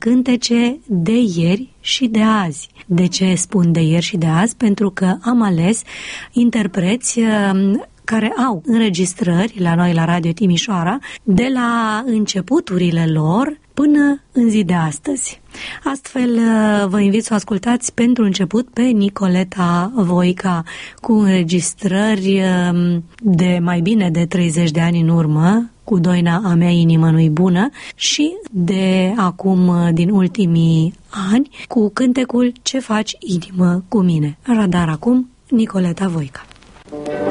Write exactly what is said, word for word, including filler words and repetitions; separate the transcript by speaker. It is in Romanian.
Speaker 1: cântece de ieri și de azi. De ce spun de ieri și de azi? Pentru că am ales interpreți care au înregistrări la noi la Radio Timișoara de la începuturile lor până în zi de astăzi. Astfel, vă invit să o ascultați pentru început pe Nicoleta Voica, cu înregistrări de mai bine de treizeci de ani în urmă, cu Doina a mea inimă nu-i bună, și de acum, din ultimii ani, cu cântecul Ce faci inimă cu mine. Radar acum, Nicoleta Voica.